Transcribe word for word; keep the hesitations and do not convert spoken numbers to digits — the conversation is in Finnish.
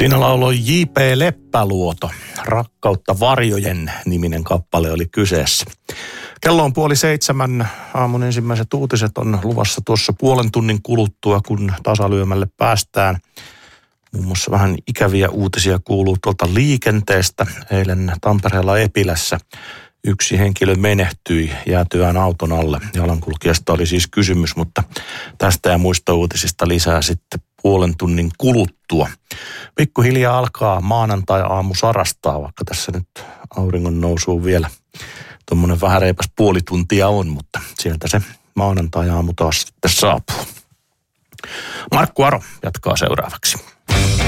Siinä lauloi J P Leppäluoto. Rakkautta varjojen -niminen kappale oli kyseessä. Kello on puoli seitsemän. Aamun ensimmäiset uutiset on luvassa tuossa puolen tunnin kuluttua, kun tasalyömälle päästään. Muun muassa vähän ikäviä uutisia kuuluu tuolta liikenteestä. Eilen Tampereella Epilässä yksi henkilö menehtyi jäätyään auton alle. Jalankulkijasta oli siis kysymys, mutta tästä ja muista uutisista lisää sitten puolen tunnin kuluttua. Pikkuhiljaa alkaa maanantai-aamu sarastaa, vaikka tässä nyt auringon nousuun vielä tuommoinen vähän reipas puoli tuntia on, mutta sieltä se maanantai-aamu taas sitten saapuu. Markku Aro jatkaa seuraavaksi.